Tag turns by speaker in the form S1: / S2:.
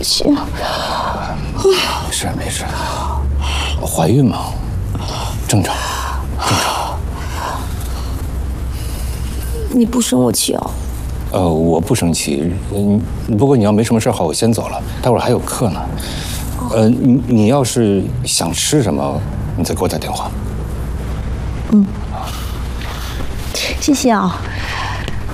S1: 气。
S2: 没事没事，怀孕嘛，正常。
S1: 你不生我气哦？
S2: 我不生气，不过你要没什么事好，我先走了，待会儿还有课呢。你要是想吃什么，你再给我打电话。
S1: 谢谢啊。